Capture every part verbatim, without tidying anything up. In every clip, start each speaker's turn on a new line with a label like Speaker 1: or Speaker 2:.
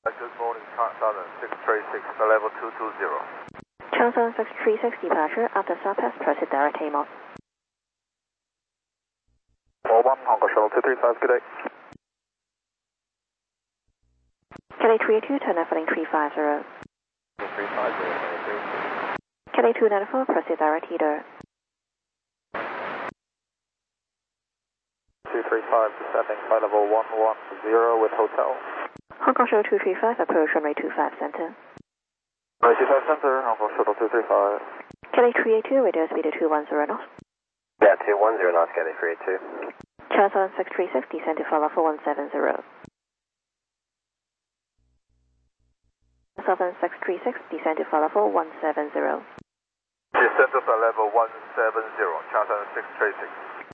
Speaker 1: Good morning, Southern six three six, level two two zero.
Speaker 2: Southern six three six departure after Southwest, proceed direct takeoff.
Speaker 1: four one, Hong Kong Shuttle two three five, good day.
Speaker 2: Kelly three eight two, turn left heading three five zero.
Speaker 1: three five zero,
Speaker 2: Kelly two nine four, proceed direct header.
Speaker 1: two three five, descending flight level one one zero with hotel.
Speaker 2: Hong Kong Shuttle two three five, approach runway two five center.
Speaker 1: Runway two five center, Hong Kong Shuttle two three five.
Speaker 2: Kelly three eight two, radio speed two one zero knots.
Speaker 1: Yeah, two one zero knots, Kelly three eight two.
Speaker 2: Southern six three six, descend to follow four one seven zero. Southern six three six, descend to follow four one seven zero.
Speaker 1: Descend to flight level one seven zero, Southern six three six.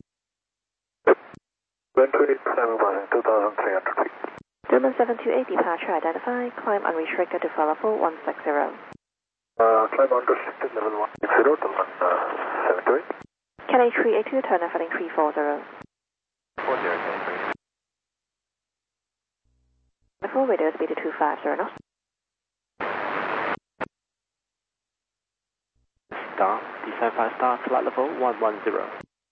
Speaker 1: Runway seven one, two thousand three hundred feet.
Speaker 2: Doman seven two eight, departure identified, climb unrestricted to follow four one six zero.
Speaker 1: Uh, climb unrestricted level one six zero, Doman uh, seven two eight.
Speaker 2: Kelly three eight two, turn left heading three four zero.
Speaker 1: four zero, Kelly three.
Speaker 2: Before radio speed two five zero knots.
Speaker 3: Star, descend five star, flight level one one zero.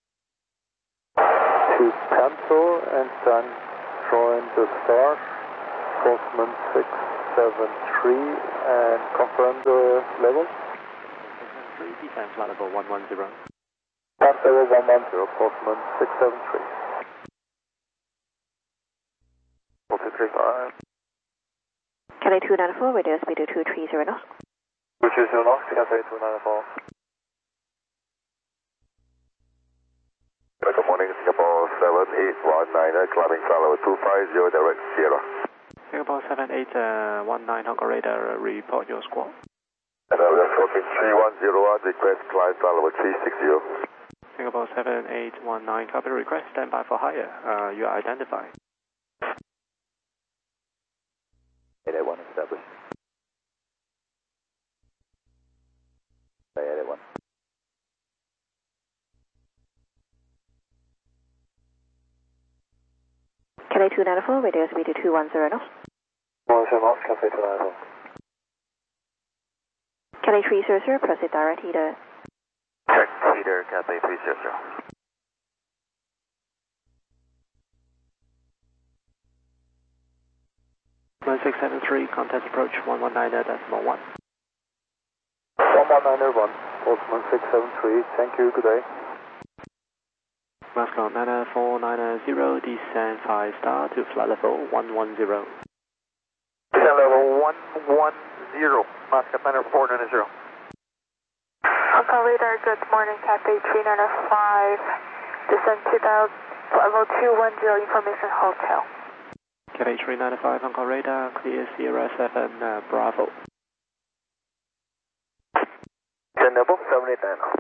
Speaker 1: To cancel and then join the start, Postman six seven three, and confirm the level.
Speaker 3: six seven three, descend flight level one one zero.
Speaker 1: Flight level one one zero, Postman six seven three. four two three five.
Speaker 2: Kelly two nine four, radio speed two three zero knots.
Speaker 1: two three zero knots, Cathay two nine four. Good morning, Singapore seven eight one nine, climbing flight level two five zero, direct Sierra.
Speaker 3: Singapore seven eight one nine, Hong Kong radar, report your squawk.
Speaker 1: And uh, we are talking three one zero one, request climb flight level three six zero.
Speaker 3: Singapore seven eight one nine, copy request, stand by for higher. Uh, you are identified.
Speaker 1: eight eight one established. eight eight one.
Speaker 2: Kelly two nine four, radio speed two one zero knots.
Speaker 1: one zero knots, Cathay two nine four.
Speaker 2: Kelly three zero zero, proceed direct header.
Speaker 1: Check heater, Cathay three zero zero.
Speaker 3: one six seven three, contact approach one one nine decimal one.
Speaker 1: one one nine one, Postman six seven three, thank you, good day.
Speaker 3: Moscow nine four nine zero, descend five star to flight level one one zero.
Speaker 1: Descend level one one zero, Moscow nine four nine zero.
Speaker 4: Hong Kong radar, good morning, Cathay three nine five, descend to the level two one zero, information hotel.
Speaker 3: Cathay three nine five, Hong Kong radar, clear Sierra seven, uh, Bravo.
Speaker 1: Descend level seven eight nine.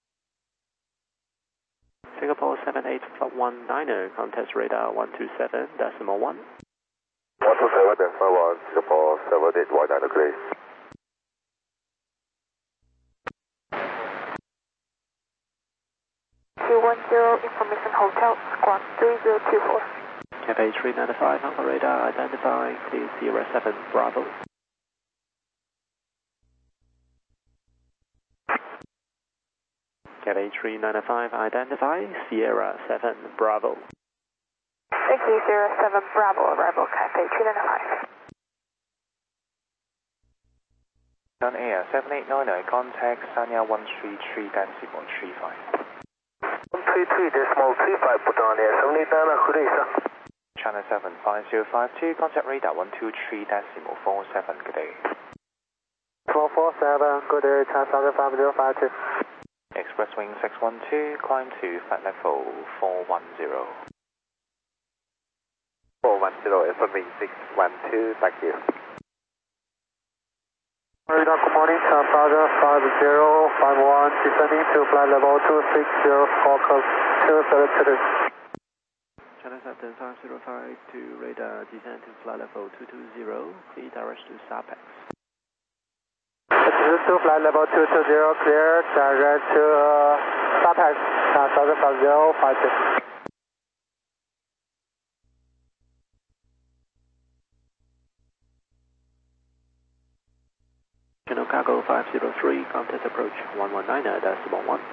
Speaker 3: Singapore seven eight one nine, contact radar one two seven decimal one.
Speaker 1: one two seven decimal one, Singapore seven eight one nine, okay.
Speaker 4: two one zero, information hotel, squawk three zero two four.
Speaker 3: Cathay three nine five, Hong Kong radar, identify, clear Sierra seven, Bravo. Cathay three nine five, identify, Sierra seven, Bravo.
Speaker 4: Thank you, Sierra seven, Bravo, arrival, Cathay three nine five.
Speaker 5: On air seven eight nine nine, contact Sanya one three three decimal three five.
Speaker 1: one three three decimal three five, put on air seven eight nine nine, good day, sir.
Speaker 5: China seven five zero five two, contact radar one two three decimal four seven, good day.
Speaker 1: four four seven, good day, China seven five zero five two.
Speaker 5: Express wing six one two, climb to flight level four one zero.
Speaker 1: four one zero, Express wing six one two, thank you. Radar, good morning, China Plaza five zero five one, descending to flight level two six zero, Focus two seven two.
Speaker 3: China seven five zero five to radar, descend to flight level two two zero, clear direct to Sarpex.
Speaker 1: To flight level two two zero, clear, direct to uh, Sarpex, China seven five zero five two.
Speaker 3: Cargo five zero three, contact approach one one nine decimal one.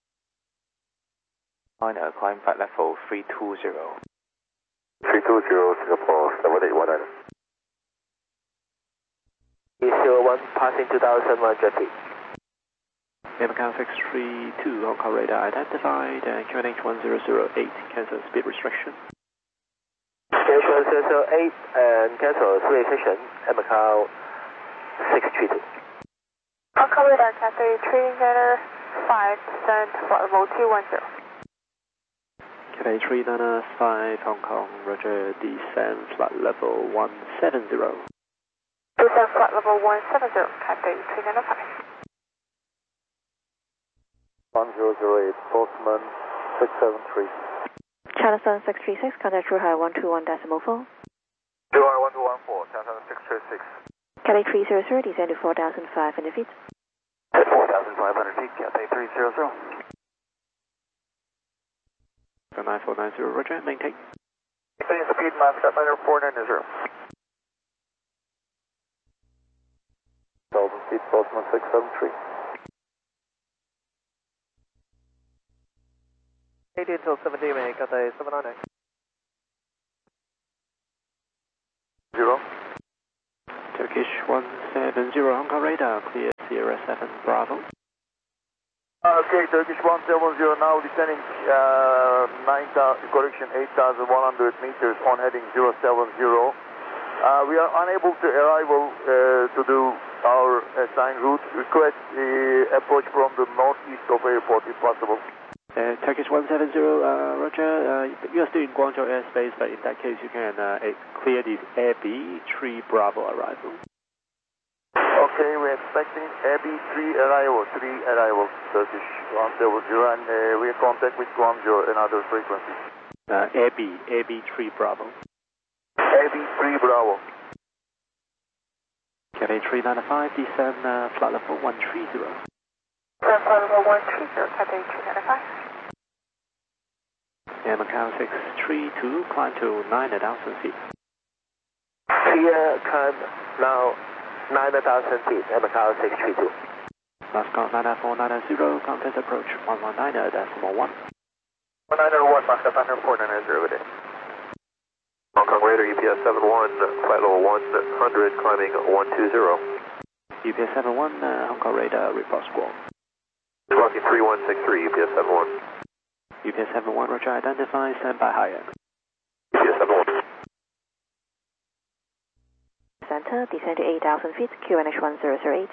Speaker 5: Niner, climb flight level three two zero.
Speaker 1: three two zero, Singapore, seven eight one nine.
Speaker 3: eight zero one, passing two thousand one hundred feet. Macau six three two, Hong Kong radar identified, uh, Q N H one zero zero eight, cancel speed restriction. Q N H one zero zero eight, and cancel speed restriction, Macau six three two.
Speaker 4: Hong Kong radar, Cathay three niner five, descend flight level two one zero.
Speaker 3: Cathay three niner five, Hong Kong, roger, descend flight level one seven zero.
Speaker 4: Descend flight level one seven zero, Cathay three niner five.
Speaker 1: one zero zero eight, Postman six seven three.
Speaker 2: China Sun six three six, contact Zhuhai one two one decimal four.
Speaker 1: Zhuhai one two one four, China Sun six three six.
Speaker 2: Cathay three zero zero, descend to four thousand five hundred feet.
Speaker 1: At four thousand five hundred feet, Cathay three zero zero.
Speaker 3: nine four nine zero, roger, maintain.
Speaker 1: Maintain speed, Mascot niner four nine zero. one thousand feet, Postman six seven three.
Speaker 3: eighty until seventy, may Cathay seven nine nine.
Speaker 1: Zero.
Speaker 3: Turkish one seven zero, Hong Kong radar, clear Sierra seven Bravo.
Speaker 1: Okay, Turkish one seven zero, now descending uh, nine thousand, correction, eight thousand one hundred meters on heading zero seven zero. Uh, we are unable to arrival uh, to do our assigned route. Request uh, approach from the northeast of airport if possible.
Speaker 3: Uh, Turkish one seven zero, uh, roger, uh, you are still in Guangzhou airspace, but in that case you can uh, clear the Air B three Bravo arrival.
Speaker 1: Okay, we're expecting Air B three arrival, three arrival, Turkish one seven zero, and uh, we are contact with Guangzhou and other frequencies.
Speaker 3: Uh, Air B, Air B three Bravo.
Speaker 1: Air B three Bravo.
Speaker 3: Cathay three niner five, descend uh, flight level one three zero.
Speaker 4: Descend flight level one three zero, Cathay three niner five.
Speaker 3: And Macau six three two, climb to nine thousand feet.
Speaker 6: Clear, climb now nine thousand feet, and Macau six three two.
Speaker 3: Moscow nine four nine zero, contact approach one one nine decimal one.
Speaker 1: one nine one, Moscow nine four nine zero, good day.
Speaker 6: Hong Kong radar, U P S seven one, flight level one hundred, climbing one two zero.
Speaker 3: U P S seven one, uh, Hong Kong radar, report squawk.
Speaker 6: Squawking three one six three, U P S seven one.
Speaker 3: U P S seven one, roger, identify, stand by high end.
Speaker 6: U P S seven one.
Speaker 2: Center, descend to eight thousand feet, Q N H one zero zero eight.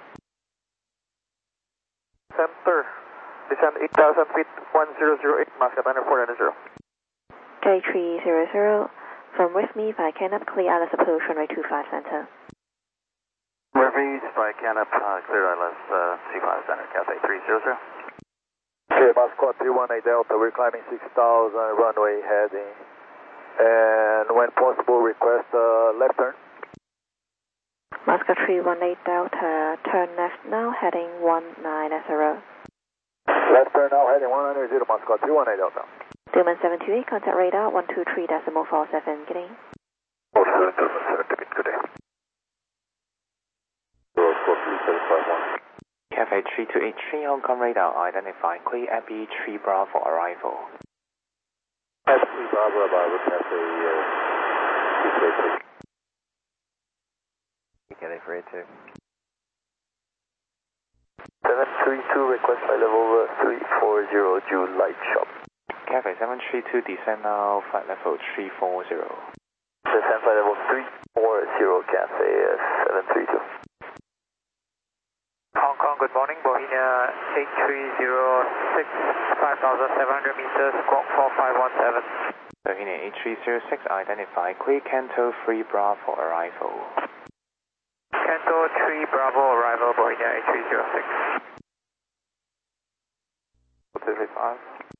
Speaker 1: Center, descend eight thousand feet, one zero zero eight, Moscow nine four nine zero.
Speaker 2: K three zero zero, from with me, if I cannot clear Alice approach runway two five center.
Speaker 1: Murphy, if I can up, uh, clear Alice uh, two five center, Cathay three zero zero. Okay, Moscow three one eight Delta, we're climbing six thousand, runway heading, and when possible, request uh, left turn.
Speaker 2: Moscow three one eight Delta, turn left now, heading one nine zero.
Speaker 1: Left turn now, heading one nine zero, Moscow three one eight Delta.
Speaker 2: Dillman seven two eight, contact radar one two three decimal four seven, good day.
Speaker 1: Oh, seven, Dillman seven two eight, good day. zero four three seven five one.
Speaker 5: Cathay three two eight three, Hong Kong radar, identify, clear Air B three Bravo arrival.
Speaker 1: Air B three Bravo arrival, Cathay three two eight three.
Speaker 6: Cathay three eight two.
Speaker 1: seven three two, request flight level three four zero, June light shop.
Speaker 5: Cathay seven three two, descend now, flight level three four zero.
Speaker 1: Descend flight level three four zero, Cathay seven three two.
Speaker 7: Hong Kong, good morning, Bohemia eight three zero six, five thousand seven hundred meters, squawk four five one seven.
Speaker 5: Bohemia eight three zero six, identify, clear Canto three Bravo arrival.
Speaker 7: Canto three Bravo arrival, Bohemia eight three zero six.
Speaker 5: Pacific five.